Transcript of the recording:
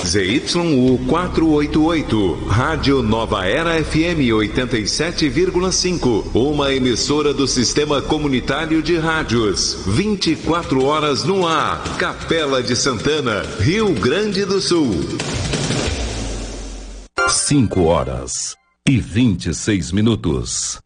ZYU 488, Rádio Nova Era FM 87,5, uma emissora do Sistema Comunitário de Rádios, 24 horas no ar, Capela de Santana, Rio Grande do Sul. 5 horas e 26 minutos.